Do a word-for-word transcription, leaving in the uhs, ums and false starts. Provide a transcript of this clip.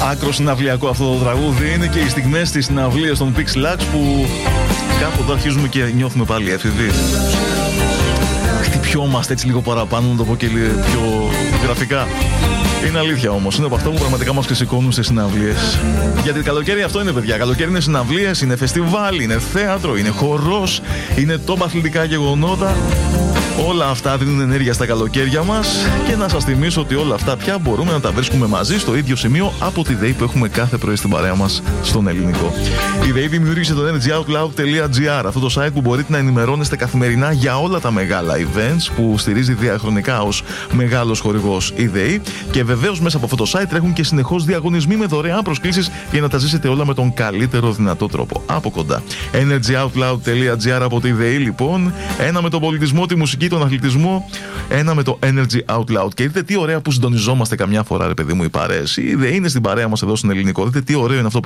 Άκρο συναυλιακό αυτό το τραγούδι. Είναι και οι στιγμές στις συναυλίες των Pixelax που κάπου εδώ αρχίζουμε και νιώθουμε πάλι έφηβοι. Χτυπιόμαστε έτσι λίγο παραπάνω, να το πω και λίγο πιο γραφικά. Είναι αλήθεια όμως. Είναι από αυτά που πραγματικά μας ξεσηκώνουν στις συναυλίες. Γιατί καλοκαίρι αυτό είναι, παιδιά. Καλοκαίρι είναι συναυλίες, είναι φεστιβάλ, είναι θέατρο, είναι χορός, είναι top αθλητικά γεγονότα. Όλα αυτά δίνουν ενέργεια στα καλοκαίρια μας και να σας θυμίσω ότι όλα αυτά πια μπορούμε να τα βρίσκουμε μαζί στο ίδιο σημείο από τη ΔΕΗ που έχουμε κάθε πρωί στην παρέα μας στον ελληνικό. Η ΔΕΗ δημιούργησε το energyoutloud.gr, αυτό το site που μπορείτε να ενημερώνεστε καθημερινά για όλα τα μεγάλα events που στηρίζει διαχρονικά ως μεγάλος χορηγός η ΔΕΗ. Και βεβαίως μέσα από αυτό το site τρέχουν και συνεχώς διαγωνισμοί με δωρεάν προσκλήσεις για να τα ζήσετε όλα με τον καλύτερο δυνατό τρόπο. Από κοντά. energyoutloud.gr από τη ΔΕΗ λοιπόν. Ένα με τον πολιτισμό, τη μουσική, τον αθλητισμό, ένα με το Energy Out Loud. Και δείτε τι ωραία που συντονιζόμαστε καμιά φορά, ρε παιδί μου, οι παρέες. Η ΔΕΗ είναι στην παρέα μας εδώ στον ελληνικό. Δείτε τι ωραίο είναι αυτό.